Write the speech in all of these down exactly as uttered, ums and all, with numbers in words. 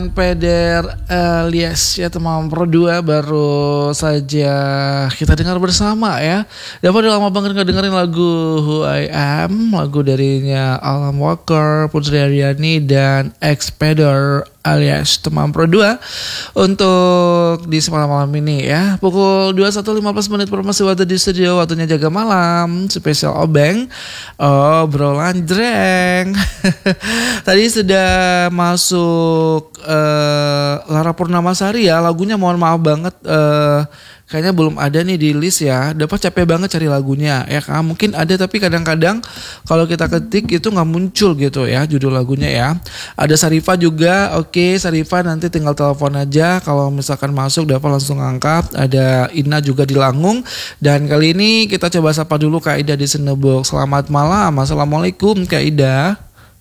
Peder Elias ya teman Pro dua baru saja kita dengar bersama ya. Dapat udah lama banget gak dengerin lagu Who I Am, lagu darinya Alan Walker, Putri Aryani dan X-Peder alias teman Pro dua untuk di semalam malam ini ya. Pukul dua puluh satu lima belas menit masih waktu di studio, waktunya jaga malam spesial Obeng obrolan jreng. Tadi sudah masuk uh, Lara Purnamasari ya, lagunya mohon maaf banget uh, kayaknya belum ada nih di list ya. Dapat capek banget cari lagunya ya kan. Mungkin ada tapi kadang-kadang kalau kita ketik itu nggak muncul gitu ya judul lagunya ya. Ada Sarifah juga. Oke Sarifah nanti tinggal telepon aja. Kalau misalkan masuk dapat langsung angkat. Ada Ina juga di Langung. Dan kali ini kita coba sapa dulu Kak Ida di Senebok. Selamat malam. Assalamualaikum Kak Ida.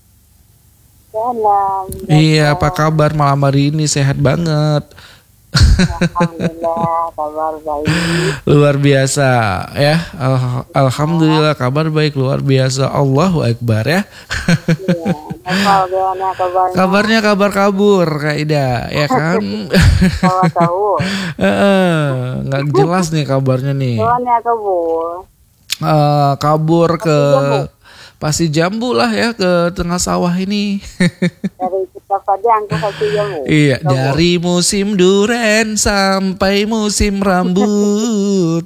Salam. Iya apa kabar malam hari ini? Sehat banget. Alhamdulillah kabar baik. Luar biasa ya. Al- Alhamdulillah kabar baik luar biasa. Allahu Akbar ya. Iya, kabarnya? Kabarnya kabar kabur Kak Ida ya kan. Kalau tahu. Nggak jelas nih kabarnya nih. Kabarnya kabur. Uh, kabur ke Pasti Jambu lah ya, ke tengah sawah ini. Dari kita Padang ke Pasti Jambu. Iya, Kabur. dari musim duren sampai musim rambut.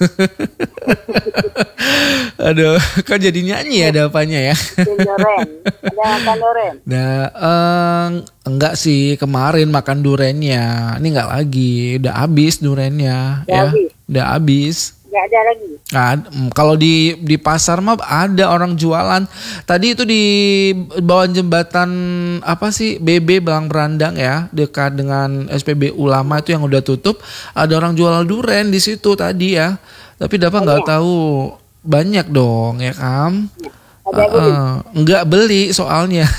Aduh, kok jadi nyanyi ya apanya ya? Duren. Ada makan duren? Nah, eh, enggak sih, kemarin makan durennya. Ini enggak lagi, udah habis durennya. Udah ya. habis? Udah habis. Nggak ada lagi. Nah, kalau di di pasar mah ada orang jualan. Tadi itu di bawah jembatan apa sih B B Belang Berandang ya, dekat dengan S P B U Lama itu yang udah tutup. Ada orang jual duren di situ tadi ya. Tapi dapat nggak tahu banyak dong ya kan? Ada beli? Uh, nggak beli soalnya.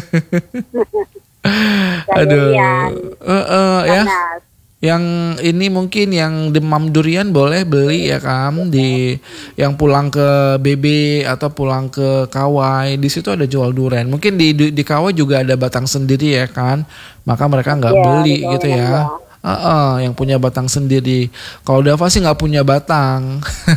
Aduh. Uh, uh, ya. Panas. Yang ini mungkin yang demam durian boleh beli ya kan, di yang pulang ke B B atau pulang ke Kawai di situ ada jual durian. Mungkin di di, di Kawai juga ada batang sendiri ya kan, maka mereka nggak Ya, beli betul, gitu ya. ya. Uh, uh, yang punya batang sendiri. Kalau Dava sih nggak punya batang.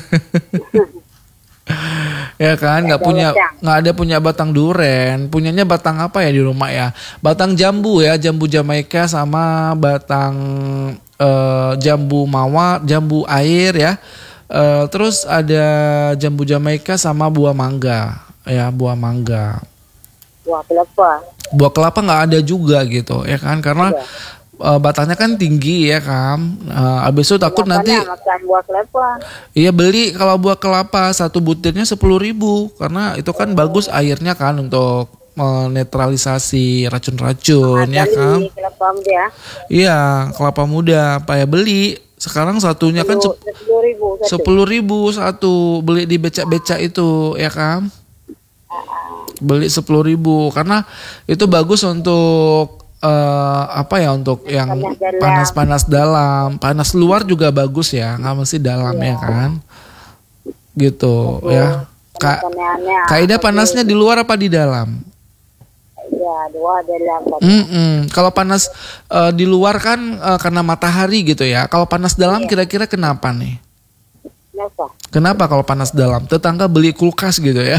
Ya kan nggak punya nggak ada punya batang duren, punyanya batang apa ya di rumah ya, batang jambu ya, jambu Jamaika sama batang uh, jambu mawar, jambu air ya, uh, terus ada jambu Jamaika sama buah mangga ya, buah mangga, Buah kelapa. buah kelapa nggak ada juga gitu ya kan, karena Ada. Uh, batangnya kan tinggi ya kan. Uh, abis itu takut nanti Makan buah kelapa. iya beli kalau buah kelapa satu butirnya sepuluh ribu karena itu kan bagus airnya kan untuk menetralisasi racun-racun ya kan. Kelapa muda. Iya kelapa muda apa ya beli sekarang satunya kan Sepuluh ribu. sepuluh ribu satu beli di becak-becak itu ya kan. Beli sepuluh ribu karena itu bagus untuk Uh, apa ya untuk yang panas-panas dalam, panas luar juga bagus ya, nggak mesti dalam ya, ya kan, gitu betul. Ya. Kak, Kak Ida panasnya di luar apa di dalam? Ya, dua dalam. Kalau panas uh, di luar kan uh, karena matahari gitu ya. Kalau panas dalam ya. Kira-kira kenapa nih? Kenapa? Kenapa kalau panas dalam? Tetangga beli kulkas gitu ya?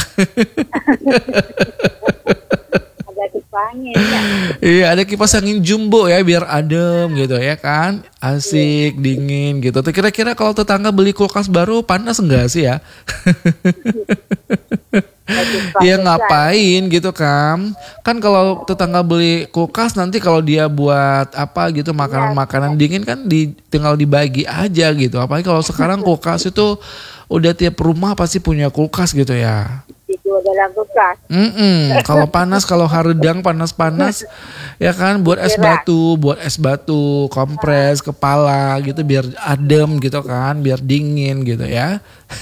Angin, ya. Iya ada kipas angin jumbo ya biar adem gitu ya kan, asik dingin gitu. Tuh kira-kira kalau tetangga beli kulkas baru panas enggak sih ya? Ya ngapain gitu kan? Kan kalau tetangga beli kulkas nanti kalau dia buat apa gitu makanan-makanan dingin kan di, tinggal dibagi aja gitu. Apalagi kalau sekarang kulkas itu udah tiap rumah pasti punya kulkas gitu ya. Itu dalam kulkas. Kalau panas, kalau haredang panas-panas, ya kan buat es batu, buat es batu, kompres kepala gitu biar adem gitu kan, biar dingin gitu ya.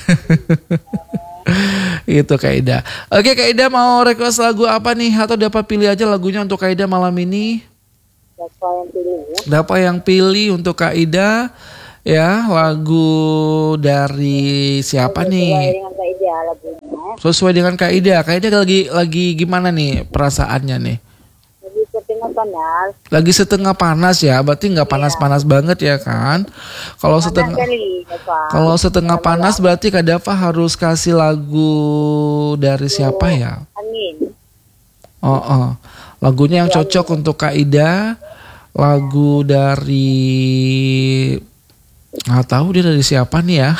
Itu Kak Ida. Oke Kak Ida mau request lagu apa nih? Atau dapat pilih aja lagunya untuk Kak Ida malam ini? Dapat yang pilih ya. Dapat yang pilih untuk Kak Ida. Ya, lagu dari siapa nih? Sesuai dengan Kak Ida lagunya. Sesuai dengan Kak Ida. Kak Ida lagi lagi gimana nih perasaannya nih? Lagi panas. Lagi setengah panas ya, berarti nggak panas-panas banget ya kan? Kalau Panas setengah kali, Dafa. kalau setengah panas berarti Kak Dava harus kasih lagu dari siapa ya? Angin. Oh, oh. Lagunya yang cocok untuk Kak Ida, lagu dari nggak tahu dia dari siapa nih ya.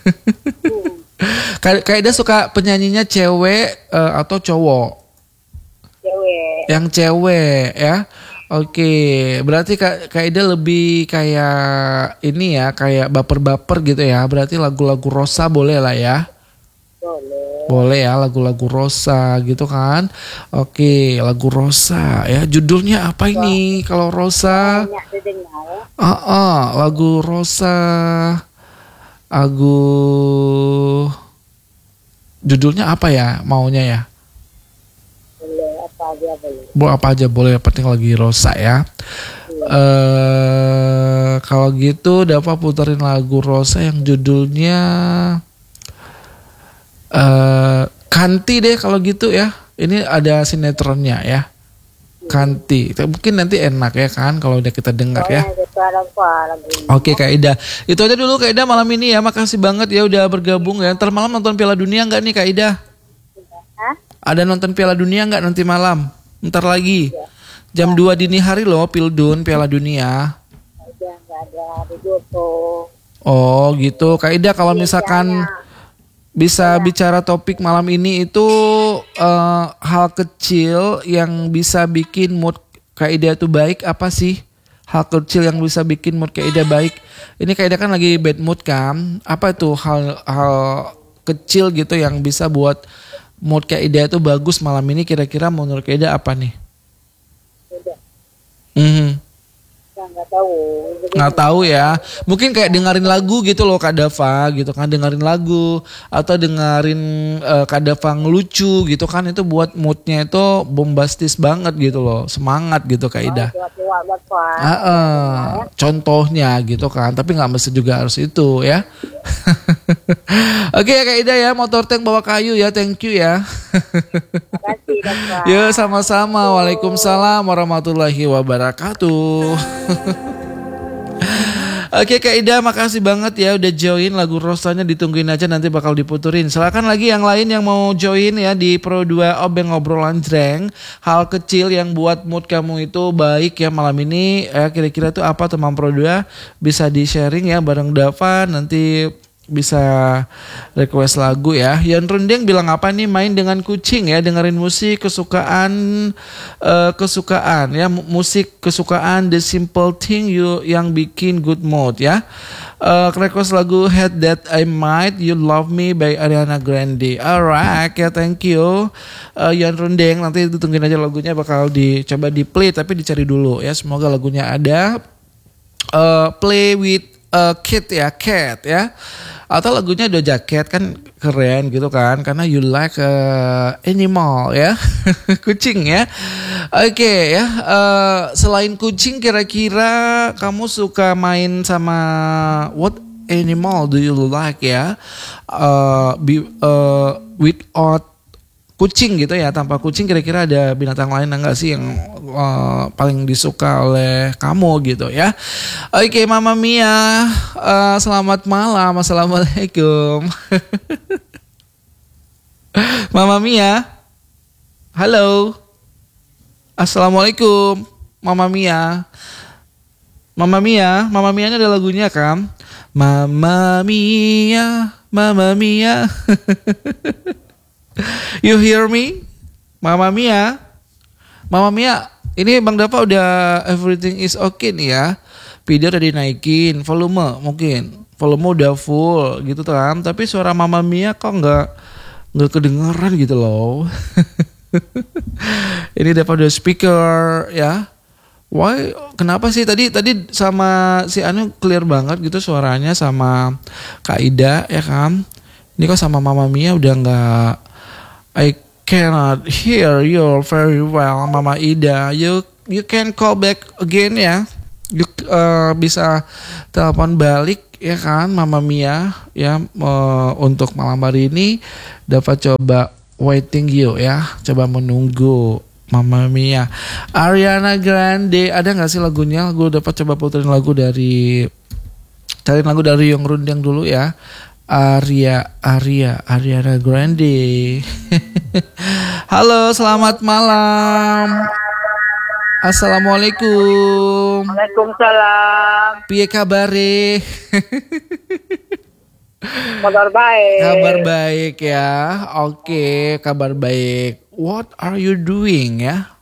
Kak Kak Ida suka penyanyinya cewek eh, atau cowok? Cewek. Yang cewek ya. Oke, berarti Kak, Kak Ida lebih kayak ini ya, kayak baper-baper gitu ya. Berarti lagu-lagu Rosa boleh lah ya. Boleh. Boleh ya, lagu-lagu Rosa gitu kan. Oke, lagu Rosa ya. Judulnya apa ini kalau Rosa? Banyak didengar. Ah, ah, lagu Rosa. Lagu judulnya apa ya maunya ya? Boleh apa aja boleh. Boleh apa aja boleh, yang penting lagi Rosa ya. Eh kalau gitu dapat puterin lagu Rosa yang judulnya eh Kanti deh kalau gitu ya. Ini ada sinetronnya ya. Kanti. Mungkin nanti enak ya kan kalau udah kita dengar ya. Pokoknya suka Dafa lagunya. Oke Kak Ida. Itu aja dulu Kak Ida malam ini ya. Makasih banget ya udah bergabung ya. Ntar malam nonton Piala Dunia nggak nih Kak Ida? Hah? Ada nonton Piala Dunia nggak nanti malam? Ntar lagi. Jam dua dini hari loh Pildun Piala Dunia. Udah nggak ada digoto. Oh gitu. Kak Ida kalau misalkan bisa bicara topik malam ini itu eh, hal kecil yang bisa bikin mood Kak Ida itu baik apa sih? Hal kecil yang bisa bikin mood Kak Ida baik. Ini Kak Ida kan lagi bad mood kan? Apa itu hal hal kecil gitu yang bisa buat mood Kak Ida itu bagus malam ini, kira-kira menurut Kak Ida apa nih? Udah. Mhm. Udah nggak tahu. Nggak tahu ya, mungkin kayak dengerin lagu gitu loh Kak Dava gitu kan, dengerin lagu atau dengerin uh, Kak Dava ngelucu gitu kan, itu buat moodnya itu bombastis banget gitu loh, semangat gitu Kak Ida. Tua-tua Dafa. Ah, ah, contohnya gitu kan, tapi nggak mesti juga harus itu ya. Oke ya Kak Ida ya, motor tank bawa kayu ya, thank you ya. Makasih Dafa. Ya sama-sama, waalaikumsalam warahmatullahi wabarakatuh. Oke Kak Ida, makasih banget ya udah join. Lagu Rosanya ditungguin aja, nanti bakal diputerin. Silakan lagi yang lain yang mau join ya di Pro dua Obeng Obrolan Jreng. Hal kecil yang buat mood kamu itu baik ya malam ini ya, kira-kira tuh apa teman Pro dua, bisa di sharing ya bareng Dava. Nanti bisa request lagu ya. Yan Rundeng bilang apa nih, main dengan kucing ya, dengerin musik kesukaan uh, kesukaan ya, musik kesukaan, the simple thing you yang bikin good mood ya. Uh, request lagu Head That I Might You Love Me by Ariana Grande. Alright ya, thank you uh, Yan Rundeng. Nanti ditungguin aja lagunya, bakal dicoba di play tapi dicari dulu ya. Semoga lagunya ada. Uh, play with a Cat ya, Cat ya. Atau lagunya Doja Cat kan keren gitu kan, karena you like uh, animal ya. Kucing ya. Oke okay, ya, uh, selain kucing kira-kira kamu suka main sama what animal do you like ya? Uh, be, uh, without kucing gitu ya, tanpa kucing kira-kira ada binatang lain enggak sih yang uh, paling disuka oleh kamu gitu ya. Oke Mama Mia, uh, selamat malam, assalamualaikum. Mama Mia, halo, assalamualaikum Mama Mia. Mama Mia, Mama Mia ini ada lagunya kan? Mama Mia, Mama Mia. You hear me? Mama Mia. Mama Mia, ini Bang Dava udah everything is okay nih ya. Video udah dinaikin, volume mungkin. Volume udah full gitu kan. Tapi suara Mama Mia kok nggak nggak kedengeran gitu loh. Ini Dava udah speaker ya. Why? Kenapa sih tadi tadi sama si Anu clear banget gitu suaranya, sama Kak Ida ya kan. Ini kok sama Mama Mia udah nggak. I cannot hear you very well, Mama Ida. You you can call back again ya. You uh, bisa telepon balik ya kan, Mama Mia ya. Uh, untuk malam hari ini dapat coba waiting you ya, coba menunggu Mamma Mia. Ariana Grande, ada nggak sih lagunya? Gue dapat coba puterin lagu dari, cariin lagu dari Yang Rundeng dulu ya. Aria, Aria, Ariana Grande. Halo, selamat malam. Assalamualaikum. Waalaikumsalam. Piye kabare? Kabar baik. Kabar baik ya. Oke, kabar baik. What are you doing ya?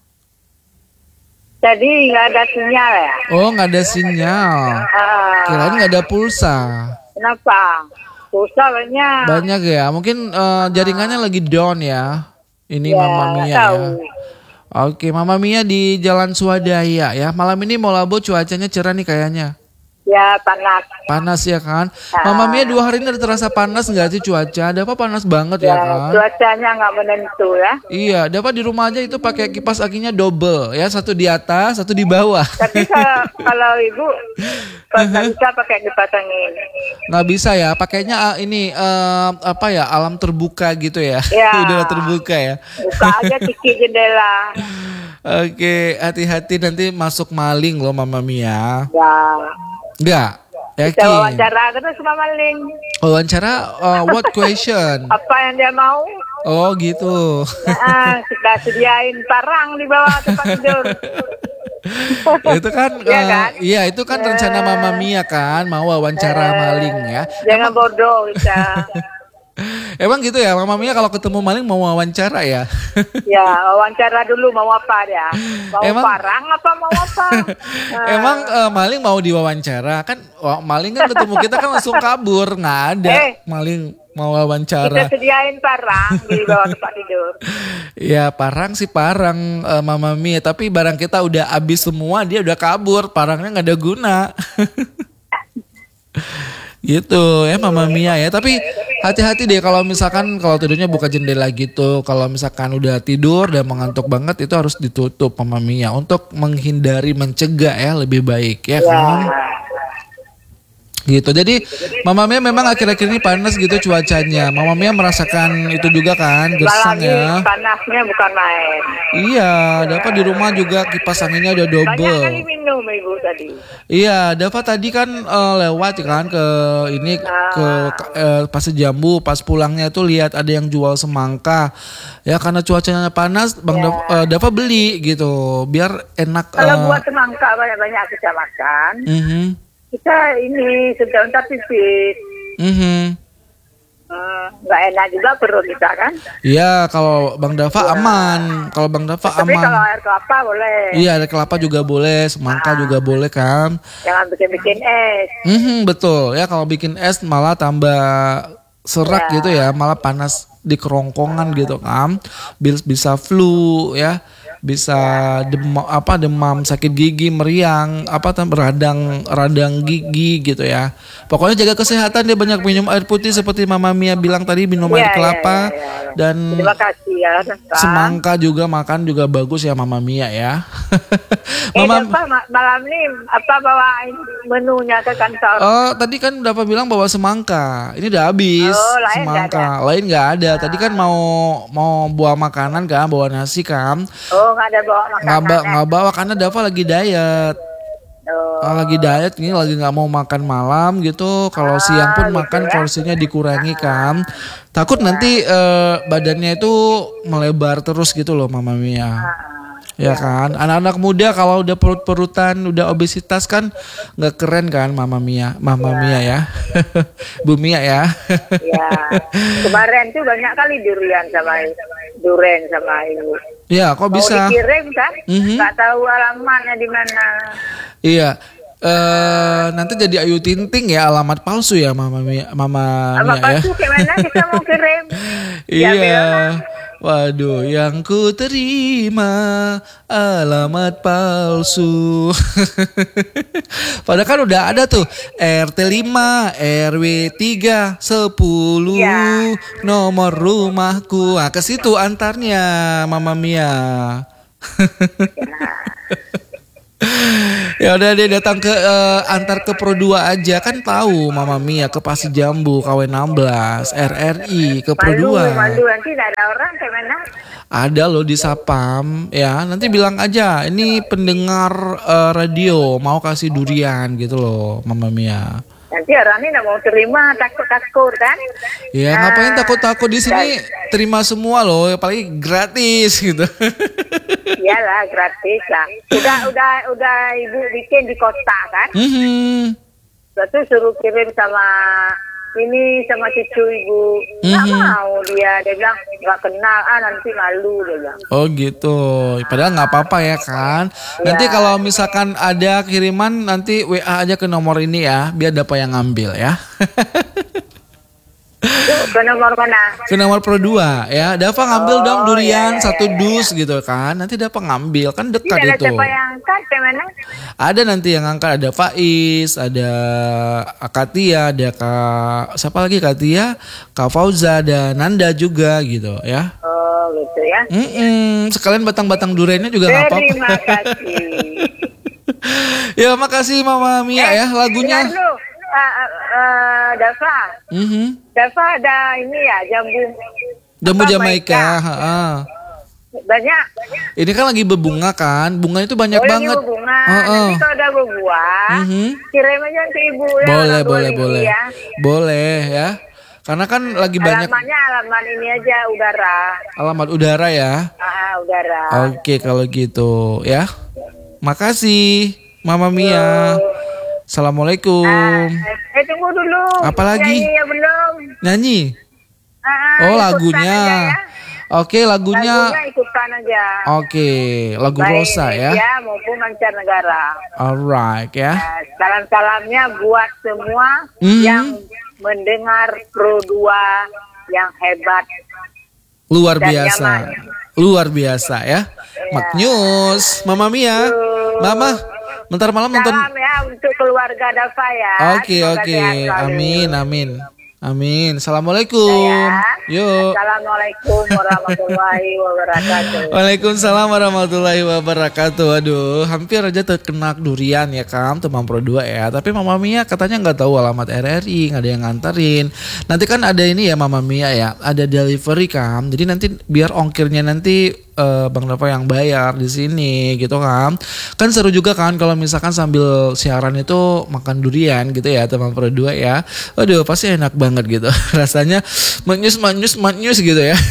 Jadi nggak ada sinyal ya? Oh, nggak ada sinyal. Ah, Kirain nggak ada pulsa. kenapa? Pulsa banyak. Banyak ya. Mungkin eh, jaringannya lagi down ya. Ini Ya, Mamma nggak Mia tahu. ya. Oke, Mamma Mia di Jalan Swadaya ya. Malam ini mau labo cuacanya cerah nih kayaknya. Ya panas. Panas ya kan? Ah. Mamma Mia dua hari ini udah terasa panas nggak sih cuaca? Ada apa panas banget ya, Ya, kan? cuacanya nggak menentu ya. Iya, dapat di rumah aja itu pakai kipas anginnya double ya, satu di atas, satu di bawah. Tapi kalau, kalau ibu kalau nggak bisa pakai kipas angin. Nggak bisa ya, pakainya ah, ini eh, apa ya, alam terbuka gitu ya. Ya. Udara terbuka ya. Buka aja kiki jendela. Oke, hati-hati nanti masuk maling loh Mamma Mia. Ya. Enggak, Kita yakin. wawancara terus sama maling. Wawancara uh, what question? Apa yang dia mau? Oh gitu. Nah, kita sediain parang di bawah tempat tidur. Itu kan, Iya eh, kan? iya itu kan rencana Mamma Mia kan, mau wawancara maling ya. Jangan bodoh kita. Emang gitu ya, Mamma Mia kalau ketemu maling mau wawancara ya? Ya, wawancara dulu mau apa dia? Mau Emang- parang apa mau apa? Nah, Emang eh, maling mau diwawancara kan? Wah, maling kan ketemu kita kan langsung kabur, nggak ada Eh. maling mau kita wawancara. sediain parang di bawah tempat tidur. Ya parang sih parang eh, Mamma Mia, tapi barang kita udah habis semua, dia udah kabur, parangnya nggak ada guna. Gitu ya Mamma Mia ya. Tapi hati-hati deh kalau misalkan kalau tidurnya buka jendela gitu. Kalau misalkan udah tidur dan mengantuk banget, itu harus ditutup Mamma Mia untuk menghindari, mencegah ya, lebih baik ya kan. Gitu. Jadi Mamma Mia memang akhir-akhir ini panas gitu cuacanya. Mamma Mia merasakan itu juga kan, gersang Apalagi ya. panasnya bukan main. Iya, dapat di rumah juga kipas anginnya udah Banyak kali double. minum ibu tadi. Iya, dapat tadi kan eh, lewat kan ke ini ke eh, Pasar Jambu, pas pulangnya tuh lihat ada yang jual semangka. Ya karena cuacanya panas, Bang Dav- eh, dapat beli gitu, biar enak. Kalau eh, buat semangka banyak-banyak kita makan, mhm, kita ini sedang tapi pipit. mhm. Hmm, nggak enak juga perut kita kan. Iya, kalau Bang Dava aman. Kalau Bang Dava Tapi aman. kalau air kelapa boleh. Iya, ada kelapa juga boleh, semangka juga boleh kan. Jangan bikin-bikin es. Mhm, betul. Ya kalau bikin es malah tambah serak Ya. gitu ya, malah panas di kerongkongan gitu kan. Bis- Bisa flu ya. Bisa demam apa demam, sakit gigi, meriang, apa tam radang radang gigi gitu ya. Pokoknya jaga kesehatan deh, banyak minum air putih seperti Mamma Mia bilang tadi, minum Iya, air iya, kelapa iya, iya. dan Terima kasih ya. Kak. semangka juga makan juga bagus ya Mamma Mia ya. Eh, Mama apa ma- malam ini apa bawain menunya ke kantor? Oh, tadi kan udah bilang bawa semangka. Ini udah habis. Oh, lain semangka. nggak Lain nggak ada. Tadi kan mau mau bawa makanan kan, bawa nasi kan. Oh, nggak ada bawa makanan. Nggak ba- eh? nggak bawa karena Dava lagi diet. Oh, Ah, lagi diet ini, lagi nggak mau makan malam gitu. Kalau Ah, siang pun gitu makan ya. porsinya dikurangi kan. Takut nanti eh, badannya itu melebar terus gitu loh Mamma Mia. Ya kan, anak-anak muda kalau udah perut-perutan, udah obesitas kan nggak keren kan Mamma Mia, Mamma Mia ya, Bu Mia ya. ya. Kemarin tuh banyak kali durian sama duren sama ibu. Ya, kok Mau bisa? dikirim kan? Mhm. Nggak tahu alamatnya di mana. Iya, eh nanti jadi Ayu Ting Ting ya, alamat palsu ya Mamma Mia, Mamma Apa Mia ya. palsu gimana kita mau kirim? Ya, Iya. bilang. Waduh, yang ku terima alamat palsu. Padahal kan udah ada tuh R T lima, R W tiga, sepuluh, Ya. nomor rumahku. Nah, ke situ antarnya Mamma Mia. Ya udah deh datang ke eh, antar ke Pro dua aja kan tahu Mama Mia ke Pasir Jambu K W enam belas R R I ke Pro Malu, dua. malu nanti tidak ada orang kemana? Ada loh di Sapam ya. Nanti bilang aja ini pendengar eh, radio mau kasih durian gitu loh Mama Mia. Nanti orang ini tidak mau terima, takut-takut kan? Ya ngapain takut-takut di sini terima semua loh, apalagi gratis gitu. Iyalah gratis lah. Udah udah udah ibu bikin di kota kan? Mhm. Terus suruh kirim sama ini sama cucu ibu. Nggak Mhm. mau dia, dia bilang nggak kenal, ah nanti malu dia bilang. Oh gitu. Padahal nggak apa-apa ya kan. Nanti Ya. kalau misalkan ada kiriman nanti W A aja ke nomor ini ya, biar dapat yang ngambil ya. Tuh, ke nomor mana? Ke nomor Pro dua ya. Dapat ngambil Oh, dong durian iya, iya, satu iya, dus gitu kan. Nanti dapat ngambil kan Tidak dekat ada itu. siapa yang angkat kemana? Ada nanti yang angkat, ada Faiz, ada Katia, ada Kak siapa lagi Katia, Kak Fauza, ada Nanda juga gitu ya. Oh gitu ya. Mm-mm, sekalian batang-batang duriannya juga nggak apa-apa. Terima kasih. Ya makasih Mama Mia ya lagunya. Dengar dulu, uh, uh, Dava, Mhm. Dava ada ini ya jambu. Jambu apa, Jamaika. Maika? Ha-ha. Banyak. Ini kan lagi berbunga kan, bunganya itu banyak Oh, lagi banget. berbunga. Heeh. Nanti kalau udah berbuah, Mhm. kirim aja ke ibu ya. Boleh, orang tua boleh, ini boleh, ya. boleh ya. Karena kan lagi banyak Alamatnya alamat ini aja udara. alamat udara ya. Ah, udara. Oke kalau gitu ya. Makasih Mama Mia. Assalamualaikum. Ah, eh tunggu dulu. Apa lagi? Nyanyi ya belum. Nyanyi. Ah, ah, Oh ikutan lagunya. aja ya. Oke lagunya. Lagunya ikutan aja. Oke lagu Baik Rosa ya. Indonesia maupun mancanegara. Alright ya. Nah, salam-salamnya buat semua Mhm. yang mendengar Pro dua yang hebat. Luar Dan biasa. nyaman. Luar biasa ya. Mak News, Mama Mia. Mama, bentar malam nonton. Salam ya untuk keluarga Dava ya. Oke, Semoga oke. sehat selalu. Amin, amin. Amin. Assalamualaikum. Ya. Yuk. Assalamualaikum warahmatullahi wabarakatuh. Waalaikumsalam warahmatullahi wabarakatuh. Aduh, hampir aja terkena durian ya kan, teman Pro dua ya. Tapi Mama Mia katanya nggak tahu alamat R R I, nggak ada yang nganterin. Nanti kan ada ini ya Mama Mia ya, ada delivery kan. Jadi nanti biar ongkirnya nanti eh, Bang Dava yang bayar di sini gitu kan. Kan seru juga kan kalau misalkan sambil siaran itu makan durian gitu ya teman Pro dua ya. Aduh, pasti enak banget gitu. Rasanya manyus manyus manyus gitu ya.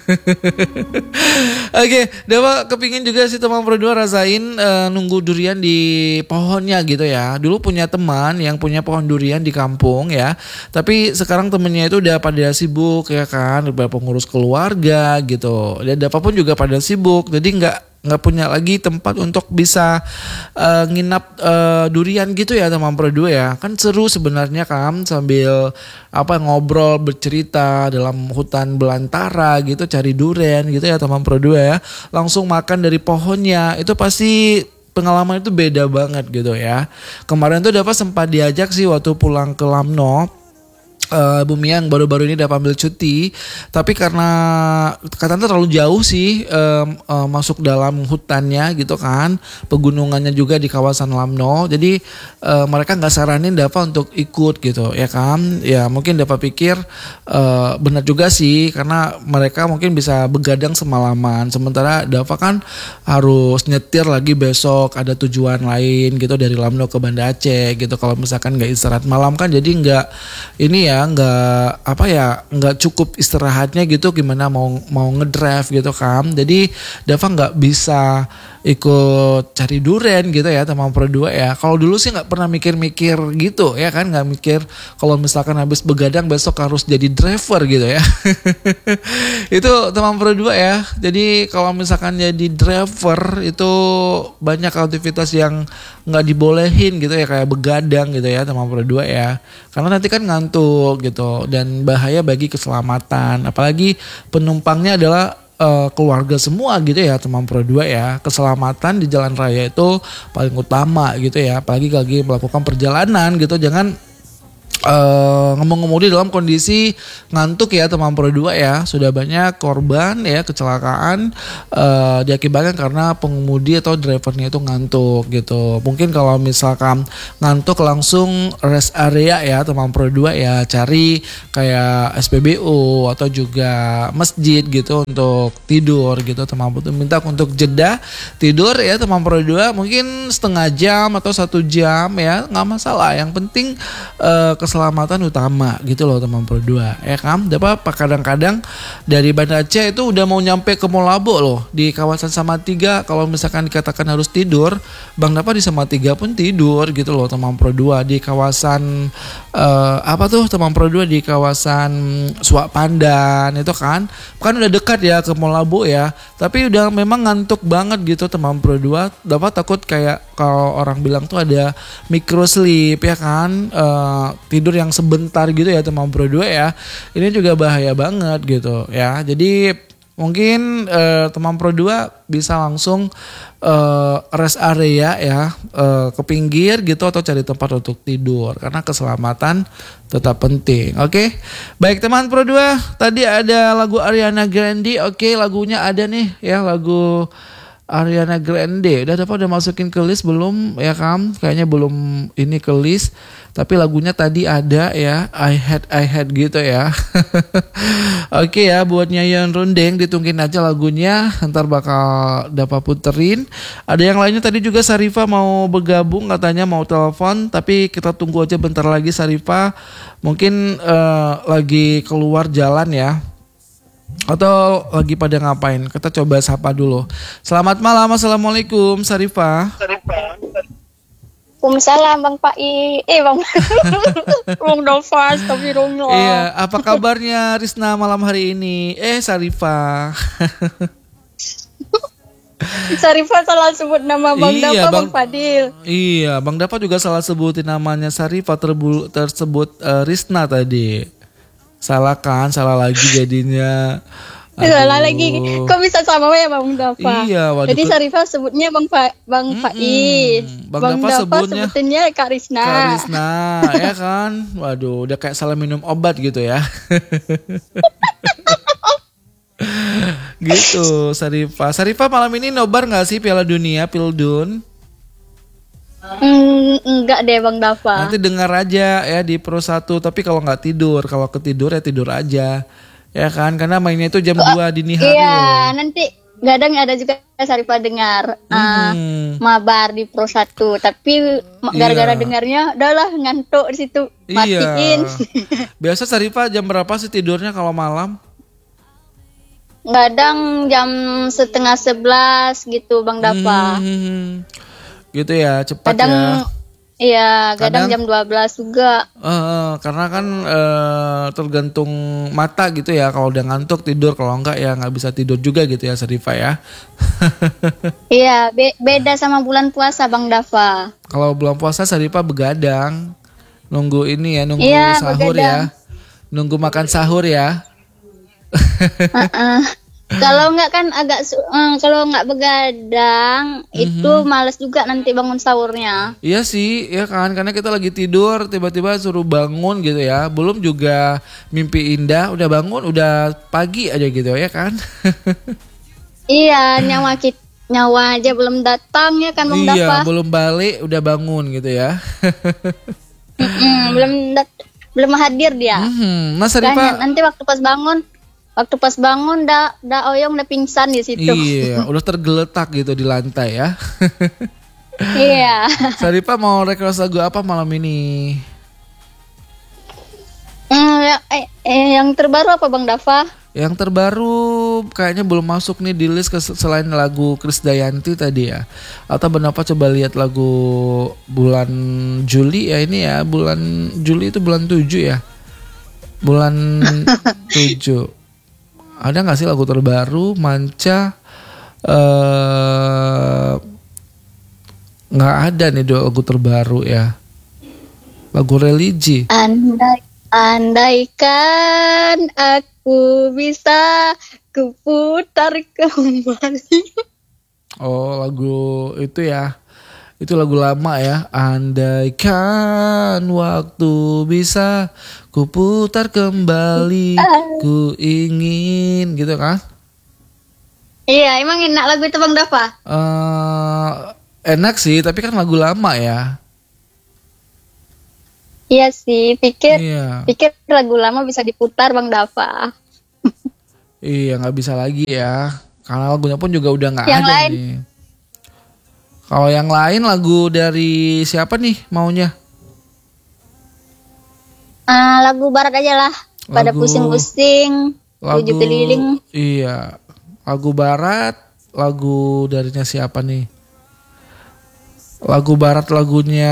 Oke, Dava kepingin juga sih teman Pro dua rasain eh, nunggu durian di pohonnya gitu ya. Dulu punya teman yang punya pohon durian di kampung ya. Tapi sekarang temennya itu udah pada sibuk ya kan, udah pengurus keluarga gitu. Dan Dava pun juga pada sibuk. Jadi nggak nggak punya lagi tempat untuk bisa uh, nginap uh, durian gitu ya teman Pro dua ya. Kan seru sebenarnya kan sambil apa ngobrol bercerita dalam hutan belantara gitu cari durian gitu ya teman Pro dua ya. Langsung makan dari pohonnya itu pasti pengalaman itu beda banget gitu ya. Kemarin tuh Dava sempat diajak sih waktu pulang ke Lamno. Uh, Bumi yang baru-baru ini dapat ambil cuti, tapi karena katanya terlalu jauh sih um, uh, masuk dalam hutannya gitu kan, pegunungannya juga di kawasan Lamno, jadi uh, mereka nggak saranin Dava untuk ikut gitu ya kan, ya mungkin Dava pikir uh, benar juga sih karena mereka mungkin bisa begadang semalaman, sementara Dava kan harus nyetir lagi besok ada tujuan lain gitu dari Lamno ke Banda Aceh gitu, kalau misalkan nggak istirahat malam kan jadi nggak ini ya nggak apa ya nggak cukup istirahatnya gitu gimana mau mau ngedrive gitu kan, jadi Dava nggak bisa ikut cari duren gitu ya teman Pro dua ya. Kalau dulu sih nggak pernah mikir-mikir gitu ya kan, nggak mikir kalau misalkan habis begadang besok harus jadi driver gitu ya. Itu teman Pro dua ya. Jadi kalau misalkan jadi driver itu banyak aktivitas yang nggak dibolehin gitu ya, kayak begadang gitu ya teman Pro dua ya. Karena nanti kan ngantuk gitu dan bahaya bagi keselamatan. Apalagi penumpangnya adalah Uh, keluarga semua gitu ya teman Pro dua ya. Keselamatan di jalan raya itu paling utama gitu ya, apalagi lagi melakukan perjalanan gitu. Jangan Uh, ngemudi dalam kondisi ngantuk ya teman Pro dua ya. Sudah banyak korban ya kecelakaan uh, diakibatkan karena pengemudi atau drivernya itu ngantuk gitu. Mungkin kalau misalkan ngantuk langsung rest area ya teman Pro dua ya, cari kayak S P B U atau juga masjid gitu untuk tidur gitu teman Pro. Minta untuk jeda tidur ya teman Pro dua, mungkin setengah jam atau satu jam ya, nggak masalah. Yang penting uh, keselamatan utama gitu loh teman Pro dua ya kan. Dapat apa kadang-kadang dari Banda Aceh itu udah mau nyampe ke Molabo loh, di kawasan Salatiga. Kalau misalkan dikatakan harus tidur, Bang Dapa di Salatiga pun tidur gitu loh teman Pro dua. Di kawasan uh, apa tuh teman Pro dua, di kawasan Suak Pandan itu kan kan udah dekat ya ke Molabo ya, tapi udah memang ngantuk banget gitu teman Pro dua. Dapat takut kayak kalau orang bilang tuh ada micro sleep ya kan, uh, tidur yang sebentar gitu ya teman Pro dua ya. Ini juga bahaya banget gitu ya. Jadi mungkin uh, teman Pro dua bisa langsung uh, rest area ya, uh, ke pinggir gitu atau cari tempat untuk tidur karena keselamatan tetap penting. Oke. Okay? Baik teman Pro dua, tadi ada lagu Ariana Grande. Oke, okay, lagunya ada nih ya, lagu Ariana Grande. Udah dapat udah masukin ke list belum ya kan? Kayaknya belum ini ke list. Tapi lagunya tadi ada ya, I had I had gitu ya. Oke ya, buat Nyayan Rundeng ditungguin aja lagunya, ntar bakal dapat puterin. Ada yang lainnya tadi juga Sarifa mau bergabung katanya, mau telepon, tapi kita tunggu aja bentar lagi Sarifa. Mungkin uh, lagi keluar jalan ya, atau lagi pada ngapain. Kita coba sapa dulu. Selamat malam, assalamualaikum Sarifa. Waalaikumsalam Bang Pai. Eh Bang Bang Dova, astagfirullah. Iya, apa kabarnya Risna malam hari ini? Eh Sarifa. Sarifa salah sebut nama Bang iya, Dava, Bang, Bang Fadil. Iya, Bang Dava juga salah sebutin namanya Sarifa, terbu, tersebut uh, Risna tadi. Salah kan, salah lagi jadinya. Aduh. Salah lagi. Kok bisa sama ya Bang Dava? Iya, waduh. Jadi Sarifa sebutnya Bang Fa, Bang Mm-mm. Faiz. Bang, Bang Dava Dava sebutnya sebutinnya Kak Risna. Kak Risna, ya kan? Waduh, udah kayak salah minum obat gitu ya. Gitu, Sarifa. Sarifa malam ini nobar nggak sih Piala Dunia, Pildun? Mm, enggak deh Bang Dava. Nanti dengar aja ya di Pro satu, tapi kalau nggak tidur, kalau ketidur ya tidur aja. Ya kan, karena mainnya itu jam dua dini hari. Iya, loh. nanti kadang ada juga Sarifa dengar uh, Hmm. mabar di Pro satu, tapi gara-gara Iya. dengarnya udahlah ngantuk di situ, matiin. Iya. Biasa Sarifa jam berapa sih tidurnya kalau malam? Kadang jam setengah sebelas gitu Bang Dava. Hmm. Gitu ya, cepat Kadang ya. iya, kadang, Kadang- jam dua belas juga. Eh, karena kan eh, tergantung mata gitu ya. Kalau udah ngantuk tidur, kalau enggak ya nggak bisa tidur juga gitu ya Sarifa ya. Iya, be- beda sama bulan puasa Bang Dava. Kalau belum puasa Sarifa begadang, nunggu ini ya, nunggu Iya, sahur begadang. ya, nunggu makan sahur ya. Uh-uh. Kalau nggak kan agak su- eh, kalau nggak begadang itu males juga nanti bangun sahurnya. Iya sih, ya kan, karena kita lagi tidur tiba-tiba suruh bangun gitu ya. Belum juga mimpi indah, udah bangun, udah pagi aja gitu ya kan. Iya, nyawa kita nyawa aja belum datang ya kan Bang Iya, Dava. belum balik udah bangun gitu ya. Mm-mm, belum dat- belum hadir dia. Mhm. Mas Kan Sarifa, nanti waktu pas bangun, waktu pas bangun dah dah oyong udah pingsan di situ. iya, udah tergeletak gitu di lantai ya. Iya. Sarifa mau request lagu apa malam ini? Mm, ya- eh, eh, yang terbaru apa Bang Dava? Yang terbaru kayaknya belum masuk nih di list kes- selain lagu Krisdayanti tadi ya. Atau kenapa coba lihat lagu bulan Juli ya ini ya. Bulan Juli itu bulan tujuh ya. Bulan tujuh. Ada gak sih lagu terbaru Manca? eh Nggak ada nih dua lagu terbaru ya. Lagu religi. Andai andaikan aku bisa kuputar kembali. Oh lagu itu ya. Itu lagu lama ya. Andaikan waktu bisa ku putar kembali, ku ingin gitu kan. Iya, emang enak lagu itu Bang Dafa? Eh enak sih, tapi kan lagu lama ya. Iya sih, pikir Iya. pikir lagu lama bisa diputar Bang Dafa. Iya, nggak bisa lagi ya. Karena lagunya pun juga udah nggak Yang ada lain? nih. Kalau yang lain lagu dari siapa nih maunya? Ah, lagu barat aja lah. Pada Lagu- pusing-pusing, tujuh keliling. Iya, lagu barat, lagu darinya siapa nih? Lagu barat lagunya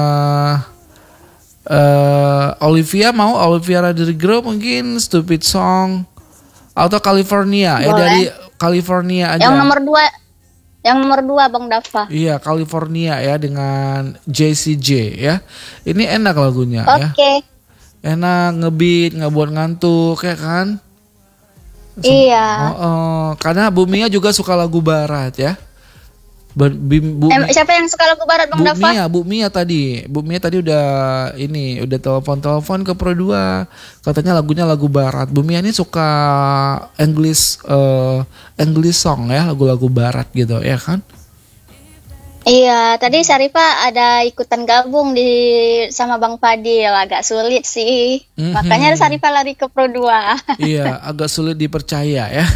eh Olivia mau Olivia Rodrigo mungkin Stupid Song atau California ya Boleh. dari California aja. Yang nomor dua, yang nomor dua Bang Dafa. Iya, California ya dengan Jessie J ya. Ini enak lagunya ya. Oke, Enak ngebeat, nggak buat ngantuk ya kan? iya. Oh, oh, karena Bu Mia juga suka lagu barat ya. Bu, Bim- Bu, Em, siapa yang suka lagu barat Bang Bu Dafa? Mia, Bu Mia tadi, Bu Mia tadi udah ini, udah telepon-telepon ke Pro dua, katanya lagunya lagu barat. Bu Mia ini suka English, eh, English song ya, lagu-lagu barat gitu ya kan? Iya, tadi Syarifah ada ikutan gabung di sama Bang Fadil, agak sulit sih. Mhm. Makanya Syarifah lari ke Pro dua. Iya, agak sulit dipercaya ya.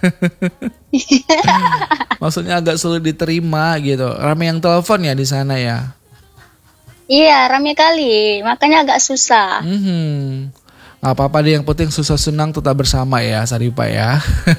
Maksudnya agak sulit diterima gitu. Rame yang telepon ya di sana ya. Iya, rame kali, makanya agak susah. Mhm. Gak apa-apa deh, yang penting susah senang tetap bersama ya, Sarifah ya.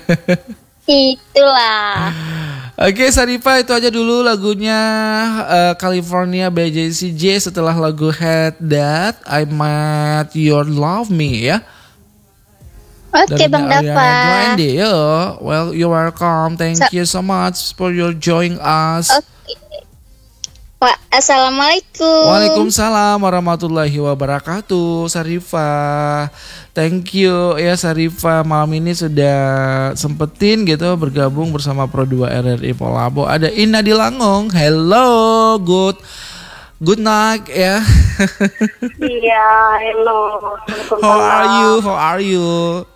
Itulah. Oke Sarifah, itu aja dulu lagunya eh, California by Jessie J setelah lagu Had That I Met Your Love Me ya. Oke Bang Darinya Dafa. Ariana Grande. Yo, well you're welcome. Thank Sa- you so much for your joining us. Oke. Wah, assalamualaikum. Waalaikumsalam warahmatullahi wabarakatuh, Sarifah. Thank you ya Sarifah, malam ini sudah sempetin gitu bergabung bersama Pro dua R R I Polabo. Ada Ina di Langong. Hello, good good night ya. Iya, hello. How are you? How are you?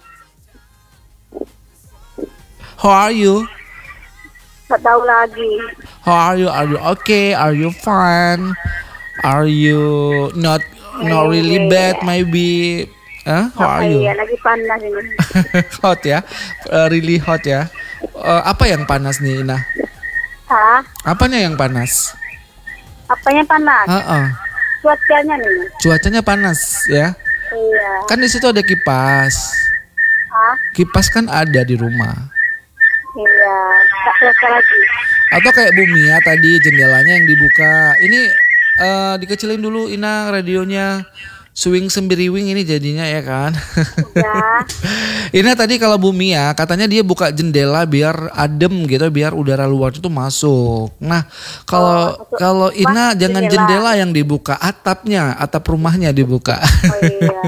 How are you? Gak tahu lagi. How are you? Are you okay? Are you fine? Are you not not really bad maybe? Huh? How are you? Iya, lagi panas ini. Hot ya, Uh, really hot ya. Uh, apa yang panas nih Ina? Hah? Apanya yang panas? Apanya panas? Heeh. Cuacanya nih. Cuacanya panas ya. Iya. Kan di situ ada kipas. Hah? Kipas kan ada di rumah. Iya. Tak selesai lagi. Atau kayak Bu Mia tadi jendelanya yang dibuka. Ini uh, dikecilin dulu Ina radionya. Swing sembiriwing ini jadinya ya kan. Ya. Ina tadi kalau Bu Mia katanya dia buka jendela biar adem gitu, biar udara luar itu masuk. Nah, kalau Oh, kalau Ina pas jangan jendela. jendela yang dibuka, atapnya, atap rumahnya dibuka. Oh iya.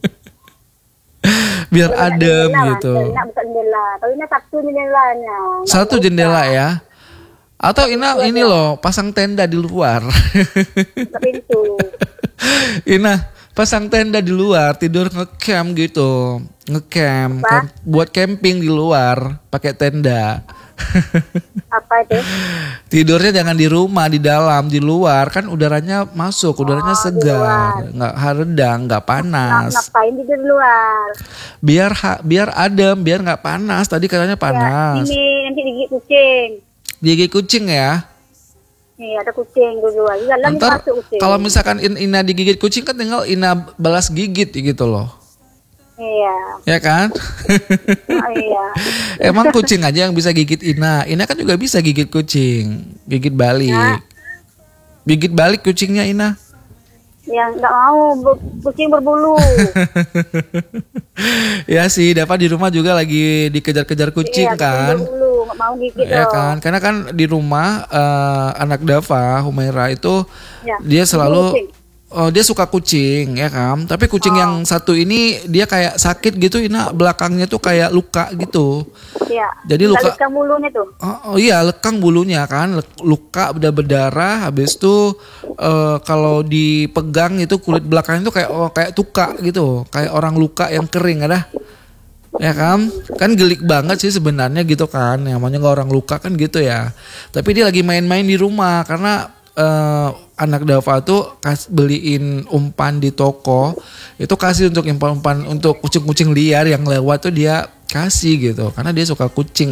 Biar Enak adem jendela, gitu. Enak buka jendela. Tapi ini satu jendelanya. Nggak Satu bisa. jendela ya. Atau Ina ini loh, pasang tenda di luar. Buka pintu. Ina pasang tenda di luar, tidur ngecamp gitu, ngecamp, Apa? camp- buat camping di luar, pakai tenda. Apa itu? Tidurnya jangan di rumah, di dalam, di luar kan udaranya masuk, udaranya Oh, di segar, nggak redang, nggak Nah, panas. ngapain di luar? Biar ha- biar adem, biar nggak panas. Tadi katanya Ya, panas. ini nanti digigit kucing. Gigi kucing ya. Nih ada kucing di luar. Di dalam Ntar masuk kucing. kalau misalkan In- Ina digigit kucing kan tinggal Ina balas gigit gitu loh. Iya. Ya kan? Oh, iya. Emang kucing aja yang bisa gigit Ina. Ina kan juga bisa gigit kucing. Gigit balik. Gigit balik kucingnya Ina. Yang nggak mau bu- kucing berbulu. Ya sih, dapat di rumah juga lagi dikejar-kejar kucing Iya, kan. kucing berbulu nggak mau gigit Ya loh. kan? Karena kan di rumah eh, anak Dava, Humaira itu Ya, dia selalu kucing. oh, dia suka kucing ya kan. Tapi kucing Oh. yang satu ini dia kayak sakit gitu, Ina, belakangnya tuh kayak luka gitu. Iya. Jadi luka- Kali mulutnya tuh. Oh, oh iya, lekang bulunya kan, lek- luka udah berdarah. Habis itu eh, kalau dipegang itu kulit belakangnya tuh kayak oh, kayak tuka gitu, kayak orang luka yang kering ada. Ya kan, kan gelik banget sih sebenarnya gitu kan, namanya nggak orang luka kan gitu ya. Tapi dia lagi main-main di rumah karena eh, anak Dava tuh kas, beliin umpan di toko, itu kasih untuk umpan-umpan untuk kucing-kucing liar yang lewat tuh dia kasih gitu, karena dia suka kucing